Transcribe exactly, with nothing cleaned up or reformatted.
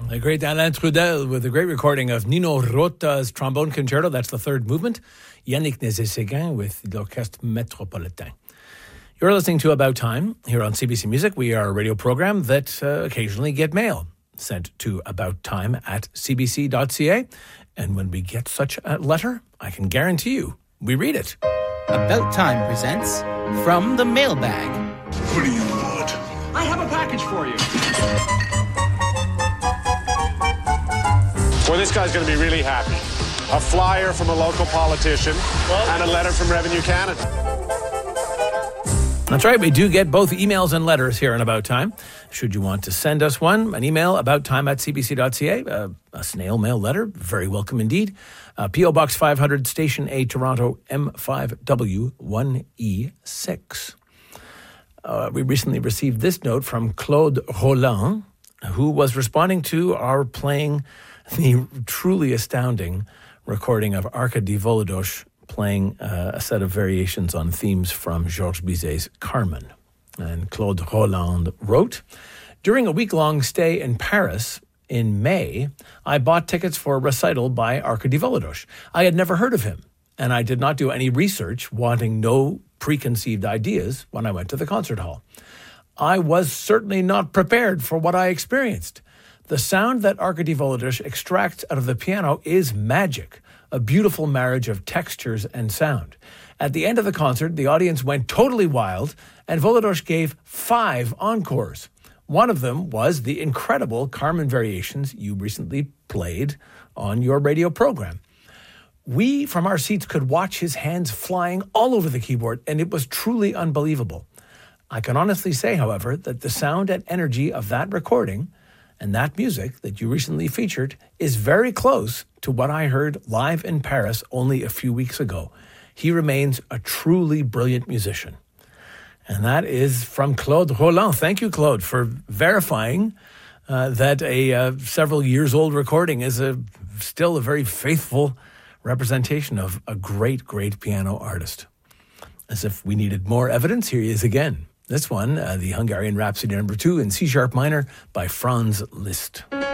The great Alain Trudel with a great recording of Nino Rota's trombone concerto. That's the third movement. Yannick Nézet-Séguin with l'Orchestre Métropolitain. You're listening to About Time here on C B C Music. We are a radio program that uh, occasionally get mail sent to About Time at c b c dot c a. And when we get such a letter, I can guarantee you we read it. About Time presents From the Mailbag. What do you want? I have a package for you. Well, this guy's going to be really happy. A flyer from a local politician and a letter from Revenue Canada. That's right. We do get both emails and letters here on About Time. Should you want to send us one, an email, about time at c b c dot c a, uh, a snail mail letter, very welcome indeed. Uh, P O Box five hundred, Station A, Toronto, M five W one E six. Uh, we recently received this note from Claude Roland, who was responding to our playing the truly astounding recording of Arkady Volodosh playing uh, a set of variations on themes from Georges Bizet's Carmen. And Claude Roland wrote, "During a week-long stay in Paris in May, I bought tickets for a recital by Arkady Volodosh. I had never heard of him, and I did not do any research, wanting no preconceived ideas when I went to the concert hall. I was certainly not prepared for what I experienced. The sound that Arkady Volodosh extracts out of the piano is magic, a beautiful marriage of textures and sound. At the end of the concert, the audience went totally wild, and Volodosh gave five encores. One of them was the incredible Carmen variations you recently played on your radio program. We, from our seats, could watch his hands flying all over the keyboard, and it was truly unbelievable. I can honestly say, however, that the sound and energy of that recording and that music that you recently featured is very close to what I heard live in Paris only a few weeks ago. He remains a truly brilliant musician." And that is from Claude Roland. Thank you, Claude, for verifying uh, that a uh, several years old recording is a still a very faithful representation of a great, great piano artist. As if we needed more evidence, here he is again. This one, uh, the Hungarian Rhapsody number two in C-sharp minor by Franz Liszt.